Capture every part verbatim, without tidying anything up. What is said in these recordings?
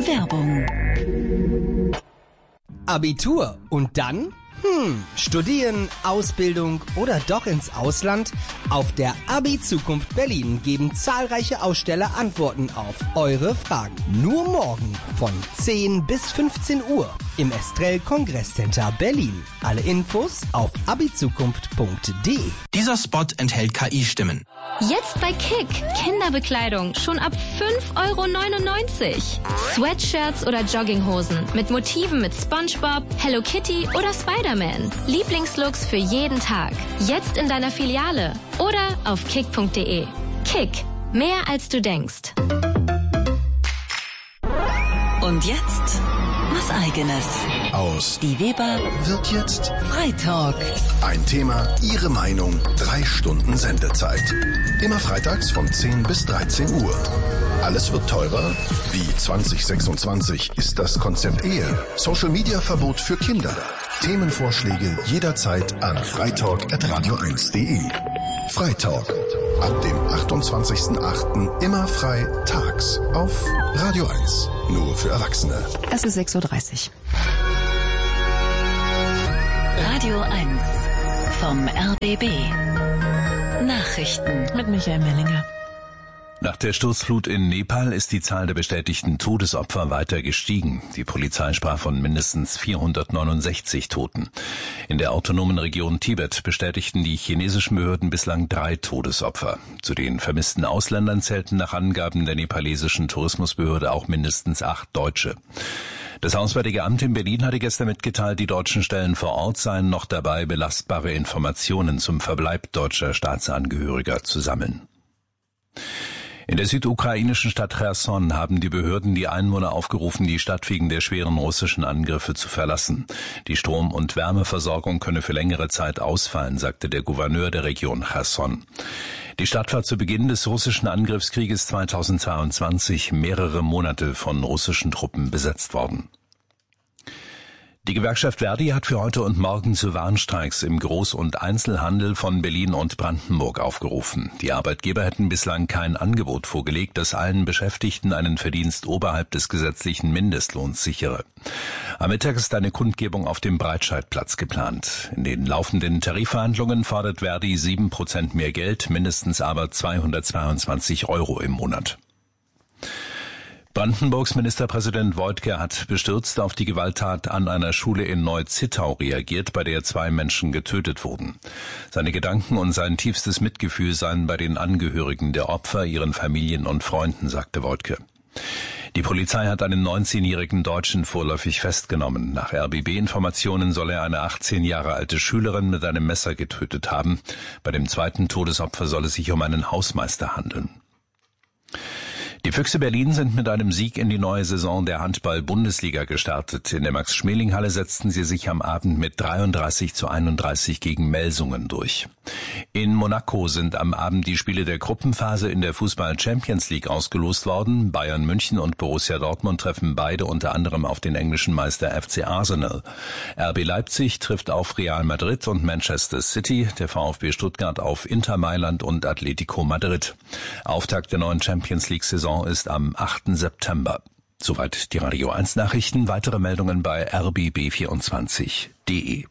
Werbung. Abitur und dann? Hm, studieren, Ausbildung oder doch ins Ausland? Auf der Abi-Zukunft Berlin geben zahlreiche Aussteller Antworten auf eure Fragen. Nur morgen von zehn bis fünfzehn Uhr im Estrell Kongresscenter Berlin. Alle Infos auf abizukunft punkt de. Dieser Spot enthält K I-Stimmen. Jetzt bei Kick. Kinderbekleidung schon ab fünf Euro neunundneunzig. Sweatshirts oder Jogginghosen mit Motiven mit SpongeBob, Hello Kitty oder Spider-Man. Lieblingslooks für jeden Tag. Jetzt in deiner Filiale oder auf kick punkt de. Kick. Mehr als du denkst. Und jetzt was Eigenes. Aus Die Weber wird jetzt Freitalk. ein Thema, Ihre Meinung, drei Stunden Sendezeit. Immer freitags von zehn bis dreizehn Uhr. Alles wird teurer? Wie zwanzig sechsundzwanzig ist das Konzept Ehe? Social Media Verbot für Kinder. Themenvorschläge jederzeit an freitalk at radio eins punkt de. Freitalk. Ab dem achtundzwanzigsten achten immer frei tags auf Radio eins. Nur für Erwachsene. Es ist sechs Uhr dreißig. Radio eins vom R B B. Nachrichten Mit Michael Mellinger. Nach der Sturzflut in Nepal ist die Zahl der bestätigten Todesopfer weiter gestiegen. Die Polizei sprach von mindestens vierhundertneunundsechzig Toten. In der autonomen Region Tibet bestätigten die chinesischen Behörden bislang drei Todesopfer. Zu den vermissten Ausländern zählten nach Angaben der nepalesischen Tourismusbehörde auch mindestens acht Deutsche. Das Auswärtige Amt in Berlin hatte gestern mitgeteilt, die deutschen Stellen vor Ort seien noch dabei, belastbare Informationen zum Verbleib deutscher Staatsangehöriger zu sammeln. In der südukrainischen Stadt Cherson haben die Behörden die Einwohner aufgerufen, die Stadt wegen der schweren russischen Angriffe zu verlassen. Die Strom- und Wärmeversorgung könne für längere Zeit ausfallen, sagte der Gouverneur der Region Cherson. Die Stadt war zu Beginn des russischen Angriffskrieges zweitausendzweiundzwanzig mehrere Monate von russischen Truppen besetzt worden. Die Gewerkschaft Verdi hat für heute und morgen zu Warnstreiks im Groß- und Einzelhandel von Berlin und Brandenburg aufgerufen. Die Arbeitgeber hätten bislang kein Angebot vorgelegt, das allen Beschäftigten einen Verdienst oberhalb des gesetzlichen Mindestlohns sichere. Am Mittag ist eine Kundgebung auf dem Breitscheidplatz geplant. In den laufenden Tarifverhandlungen fordert Verdi sieben Prozent mehr Geld, mindestens aber zweihundertzweiundzwanzig Euro im Monat. Brandenburgs Ministerpräsident Woidke hat bestürzt auf die Gewalttat an einer Schule in Neu-Zittau reagiert, bei der zwei Menschen getötet wurden. Seine Gedanken und sein tiefstes Mitgefühl seien bei den Angehörigen der Opfer, ihren Familien und Freunden, sagte Woidke. Die Polizei hat einen neunzehnjährigen Deutschen vorläufig festgenommen. Nach R B B-Informationen soll er eine achtzehn Jahre alte Schülerin mit einem Messer getötet haben. Bei dem zweiten Todesopfer soll es sich um einen Hausmeister handeln. Die Füchse Berlin sind mit einem Sieg in die neue Saison der Handball-Bundesliga gestartet. In der Max-Schmeling-Halle setzten sie sich am Abend mit dreiunddreißig zu einunddreißig gegen Melsungen durch. In Monaco sind am Abend die Spiele der Gruppenphase in der Fußball-Champions League ausgelost worden. Bayern München und Borussia Dortmund treffen beide unter anderem auf den englischen Meister F C Arsenal. R B Leipzig trifft auf Real Madrid und Manchester City, der VfB Stuttgart auf Inter Mailand und Atletico Madrid. Auftakt der neuen Champions League-Saison ist am achten September. Soweit die Radio eins Nachrichten. Weitere Meldungen bei r b b vierundzwanzig punkt de.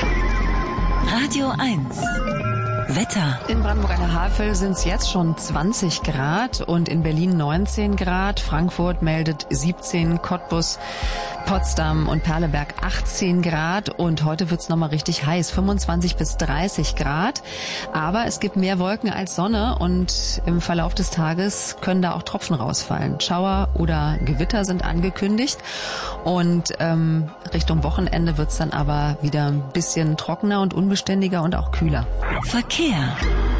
Radio eins Wetter. In Brandenburg an der Havel sind es jetzt schon zwanzig Grad und in Berlin neunzehn Grad. Frankfurt meldet siebzehn, Cottbus, Potsdam und Perleberg achtzehn Grad und heute wird's nochmal richtig heiß, fünfundzwanzig bis dreißig Grad. Aber es gibt mehr Wolken als Sonne und im Verlauf des Tages können da auch Tropfen rausfallen. Schauer oder Gewitter sind angekündigt und ähm, Richtung Wochenende wird's dann aber wieder ein bisschen trockener und unbeständiger und auch kühler. Verkehr.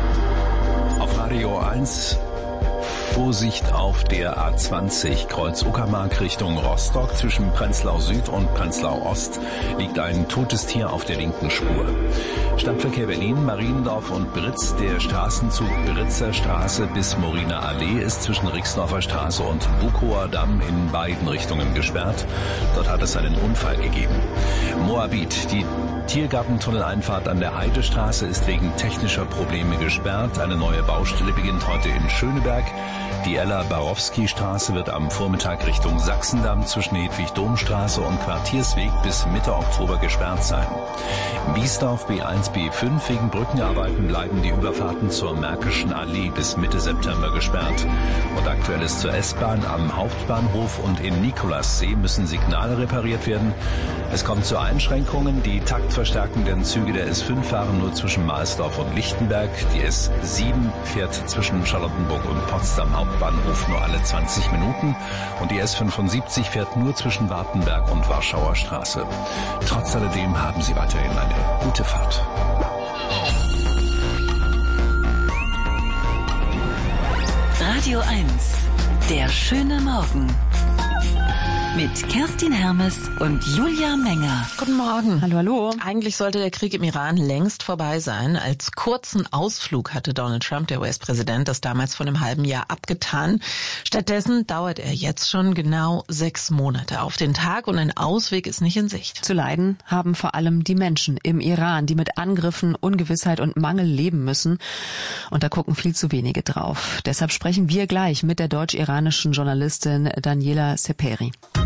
Auf Radio eins Vorsicht auf der A zwanzig, Kreuz Uckermark Richtung Rostock. Zwischen Prenzlau Süd und Prenzlau Ost liegt ein totes Tier auf der linken Spur. Stadtverkehr Berlin, Mariendorf und Britz. Der Straßenzug Britzer Straße bis Moriner Allee ist zwischen Rixdorfer Straße und Bukower Damm in beiden Richtungen gesperrt. Dort hat es einen Unfall gegeben. Moabit, die Tiergartentunneleinfahrt an der Heidestraße ist wegen technischer Probleme gesperrt. Eine neue Baustelle beginnt heute in Schöneberg. Die Ella-Barowski-Straße wird am Vormittag Richtung Sachsendamm zwischen Hedwig-Domstraße und Quartiersweg bis Mitte Oktober gesperrt sein. Biesdorf B eins B fünf wegen Brückenarbeiten bleiben die Überfahrten zur Märkischen Allee bis Mitte September gesperrt. Und aktuell ist zur S-Bahn am Hauptbahnhof und in Nikolassee müssen Signale repariert werden. Es kommt zu Einschränkungen. Die taktverstärkenden Züge der S fünf fahren nur zwischen Mahlsdorf und Lichtenberg. Die S sieben fährt zwischen Charlottenburg und Potsdam Hauptbahnhof nur alle zwanzig Minuten. Und die S fünfundsiebzig fährt nur zwischen Wartenberg und Warschauer Straße. Trotz alledem haben Sie weiterhin eine gute Fahrt. Radio eins. Der schöne Morgen. Mit Kerstin Hermes und Julia Menger. Guten Morgen. Hallo, hallo. Eigentlich sollte der Krieg im Iran längst vorbei sein. Als kurzen Ausflug hatte Donald Trump, der U S-Präsident, das damals vor einem halben Jahr abgetan. Stattdessen dauert er jetzt schon genau sechs Monate auf den Tag und ein Ausweg ist nicht in Sicht. Zu leiden haben vor allem die Menschen im Iran, die mit Angriffen, Ungewissheit und Mangel leben müssen. Und da gucken viel zu wenige drauf. Deshalb sprechen wir gleich mit der deutsch-iranischen Journalistin Daniela Seperi.